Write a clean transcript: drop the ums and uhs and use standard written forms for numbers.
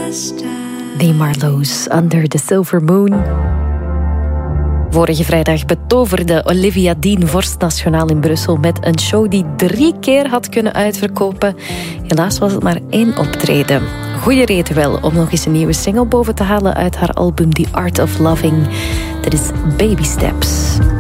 The Marlows, Under the Silver Moon. Vorige vrijdag betoverde Olivia Dean Vorst Nationaal in Brussel met een show die 3 keer had kunnen uitverkopen. Helaas was het maar 1 optreden. Goeie reden wel om nog eens een nieuwe single boven te halen uit haar album The Art of Loving. Dat is Baby Steps.